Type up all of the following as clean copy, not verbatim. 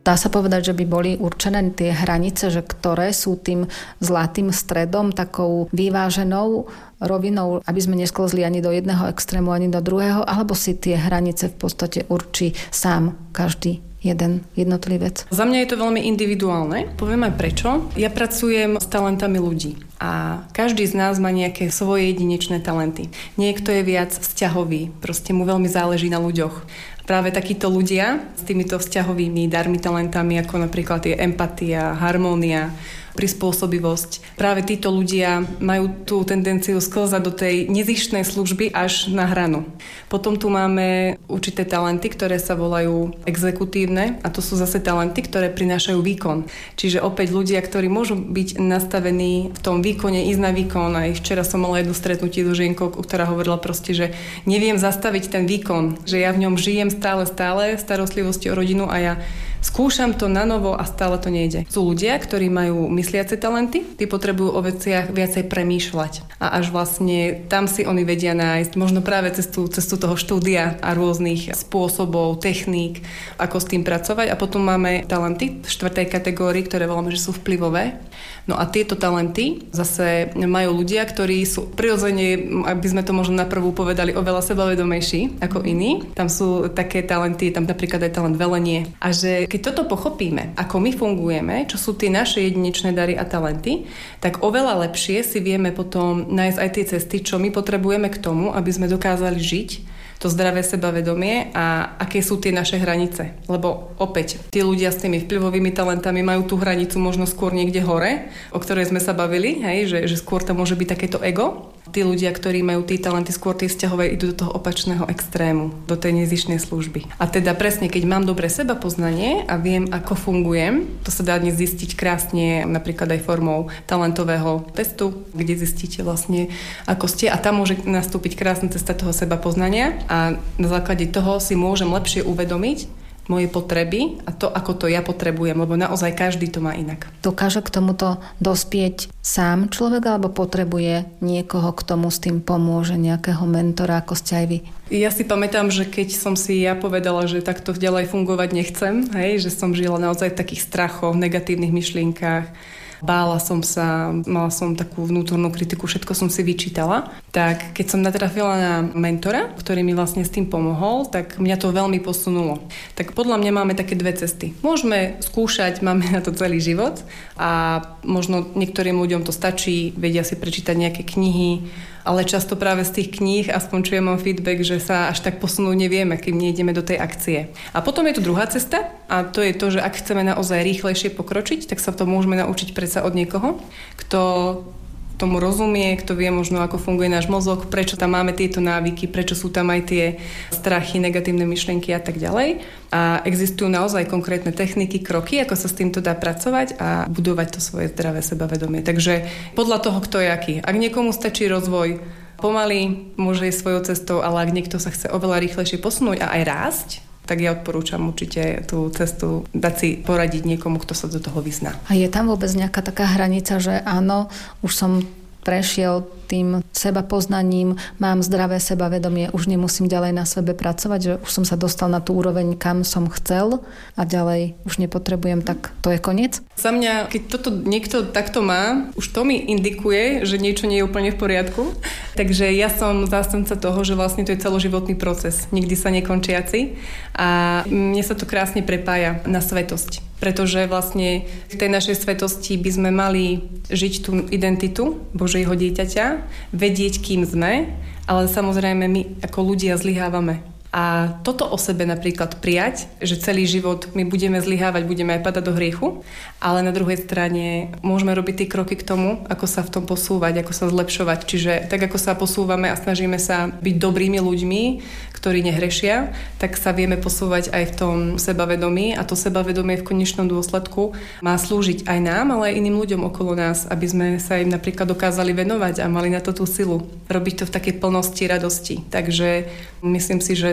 Dá sa povedať, že by boli určené tie hranice, že ktoré sú tým zlatým stredom, takou vyváženou rovinou, aby sme nesklzli ani do jedného extrému, ani do druhého, alebo si tie hranice v podstate určí sám každý jeden jednotlivec? Za mňa je to veľmi individuálne. Poviem aj prečo. Ja pracujem s talentami ľudí a každý z nás má nejaké svoje jedinečné talenty. Niekto je viac vzťahový, proste mu veľmi záleží na ľuďoch. Práve takíto ľudia s týmito vzťahovými darmi, talentami, ako napríklad je empatia, harmónia, prispôsobivosť. Práve títo ľudia majú tú tendenciu sklzať do tej nezištnej služby až na hranu. Potom tu máme určité talenty, ktoré sa volajú exekutívne a to sú zase talenty, ktoré prinášajú výkon. Čiže opäť ľudia, ktorí môžu byť nastavení v tom výkone, ísť na výkon. Aj včera som mala jedno stretnutie so ženkou, ktorá hovorila proste, že neviem zastaviť ten výkon, že ja v ňom žijem stále starostlivosti o rodinu a ja skúšam to na novo a stále to nejde. Sú ľudia, ktorí majú mysliace talenty, tí potrebujú o veciach viacej premýšľať. A až vlastne tam si oni vedia nájsť, možno práve cestu toho štúdia a rôznych spôsobov, techník, ako s tým pracovať. A potom máme talenty v 4. kategórii, ktoré voláme, že sú vplyvové. No a tieto talenty zase majú ľudia, ktorí sú prirodzene, aby sme to možno naprvú povedali, oveľa sebavedomejší ako iní. Tam sú také talenty, tam napríklad aj talent velenie. A že keď toto pochopíme, ako my fungujeme, čo sú tie naše jedinečné dary a talenty, tak oveľa lepšie si vieme potom nájsť aj tie cesty, čo my potrebujeme k tomu, aby sme dokázali žiť to zdravé sebavedomie a aké sú tie naše hranice. Lebo opäť, tí ľudia s tými vplyvovými talentami majú tú hranicu možno skôr niekde hore, o ktorej sme sa bavili, hej, že skôr tam môže byť takéto ego. Tí ľudia, ktorí majú tí talenty skôr tie vzťahové, idú do toho opačného extrému, do tej nezištnej služby. A teda presne, keď mám dobré seba poznanie a viem, ako fungujem, to sa dá dnes zistiť krásne, napríklad aj formou talentového testu, kde zistíte vlastne, ako ste a tam môže nastúpiť krásna cesta toho seba poznania a na základe toho si môžem lepšie uvedomiť moje potreby a to, ako to ja potrebujem, lebo naozaj každý to má inak. Dokáže k tomuto dospieť sám človek, alebo potrebuje niekoho, k tomu s tým pomôže, nejakého mentora, ako ste aj vy? Ja si pamätám, že keď som si ja povedala, že takto ďalej fungovať nechcem, hej, že som žila naozaj v takých strachoch, negatívnych myšlienkách, bála som sa, mala som takú vnútornú kritiku, všetko som si vyčítala. Tak keď som natrafila na mentora, ktorý mi vlastne s tým pomohol, tak mňa to veľmi posunulo. Tak podľa mňa máme také dve cesty. Môžeme skúšať, máme na to celý život a možno niektorým ľuďom to stačí, vedia si prečítať nejaké knihy, ale často práve z tých kníh, aspoň čo ja mám feedback, že sa až tak posunúť nevieme, kým nejdeme do tej akcie. A potom je tu druhá cesta a to je to, že ak chceme naozaj rýchlejšie pokročiť, tak sa to môžeme naučiť predsa od niekoho, kto tomu rozumie, kto vie možno, ako funguje náš mozog, prečo tam máme tieto návyky, prečo sú tam aj tie strachy, negatívne myšlienky a tak ďalej. A existujú naozaj konkrétne techniky, kroky, ako sa s týmto dá pracovať a budovať to svoje zdravé sebavedomie. Takže podľa toho, kto je aký. Ak niekomu stačí rozvoj pomaly, môže ísť svojou cestou, ale ak niekto sa chce oveľa rýchlejšie posunúť a aj rásť, tak ja odporúčam určite tú cestu dať si poradiť niekomu, kto sa do toho vyzná. A je tam vôbec nejaká taká hranica, že áno, už som prešiel tým seba poznaním, mám zdravé sebavedomie, už nemusím ďalej na sebe pracovať, že už som sa dostal na tú úroveň, kam som chcel a ďalej už nepotrebujem, tak to je koniec? Za mňa, keď toto niekto takto má, už to mi indikuje, že niečo nie je úplne v poriadku. Takže ja som zástanca toho, že vlastne to je celoživotný proces, nikdy sa nekončiaci a mne sa to krásne prepája na svetosť. Pretože vlastne v tej našej svetosti by sme mali žiť tú identitu Božieho dieťaťa, vedieť, kým sme, ale samozrejme my ako ľudia zlyhávame. A toto o sebe napríklad prijať, že celý život my budeme zlyhávať, budeme aj padať do hriechu, ale na druhej strane môžeme robiť tie kroky k tomu, ako sa v tom posúvať, ako sa zlepšovať. Čiže tak, ako sa posúvame a snažíme sa byť dobrými ľuďmi, ktorí nehrešia, tak sa vieme posúvať aj v tom sebavedomí a to sebavedomie v konečnom dôsledku má slúžiť aj nám, ale aj iným ľuďom okolo nás, aby sme sa im napríklad dokázali venovať a mali na to tú silu. Robiť to v takej plnosti radosti. Takže myslím si, že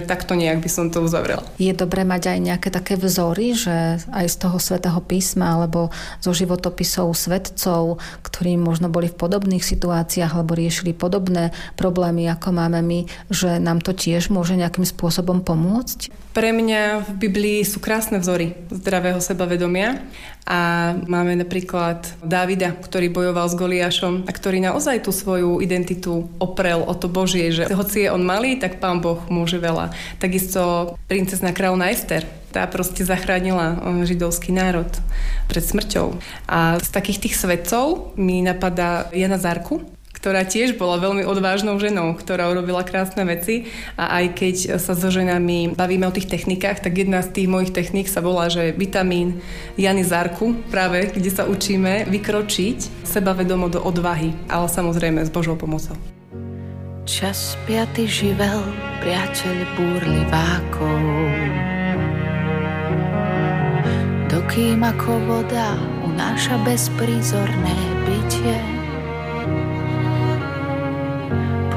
takto nejak by som to uzavrela. Je dobré mať aj nejaké také vzory, že aj z toho svätého písma alebo zo životopisov svedcov, ktorí možno boli v podobných situáciách alebo riešili podobné problémy, ako máme my, že nám to tiež môže nejakým spôsobom pomôcť? Pre mňa v Biblii sú krásne vzory zdravého sebavedomia a máme napríklad Dávida, ktorý bojoval s Goliášom a ktorý naozaj tú svoju identitu oprel o to Božie, že hoci je on malý, tak Pán Boh môže veľa. Takisto princezná kráľovna Ester, tá proste zachránila židovský národ pred smrťou. A z takých tých svedcov mi napadá Jana Zárku, ktorá tiež bola veľmi odvážnou ženou, ktorá urobila krásne veci a aj keď sa so ženami bavíme o tých technikách, tak jedna z tých mojich techník sa volá, že vitamín Jany Zárku, práve kde sa učíme vykročiť sebavedomo do odvahy, ale samozrejme s Božou pomocou. Čas piaty živel, priateľ búrlivákov, dokým ako voda unáša bezprízorné bytie.